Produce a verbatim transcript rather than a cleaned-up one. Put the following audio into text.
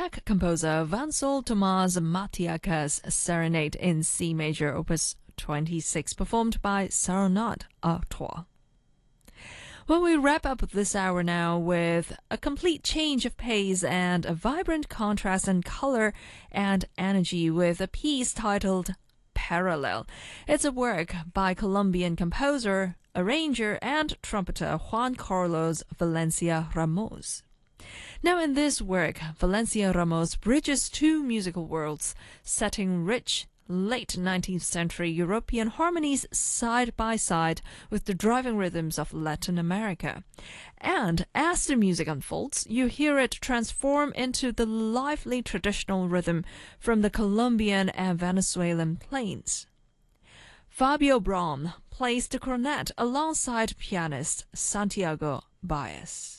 Czech composer Vancel Tomáš Matyáš's Serenade in C major, opus twenty-six, performed by Saronade Artois. Well, we wrap up this hour now with a complete change of pace and a vibrant contrast in color and energy with a piece titled Parallel. It's a work by Colombian composer, arranger, and trumpeter Juan Carlos Valencia Ramos. Now, in this work, Valencia Ramos bridges two musical worlds, setting rich, late nineteenth century European harmonies side by side with the driving rhythms of Latin America. And as the music unfolds, you hear it transform into the lively traditional rhythm from the Colombian and Venezuelan plains. Fabio Braun plays the cornet alongside pianist Santiago Baez.